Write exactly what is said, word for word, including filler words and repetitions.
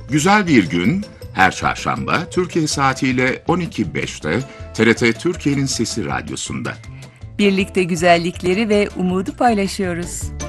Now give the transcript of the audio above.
Güzel bir gün her çarşamba Türkiye saatiyle on iki beşte T R T Türkiye'nin Sesi Radyosu'nda. Birlikte güzellikleri ve umudu paylaşıyoruz.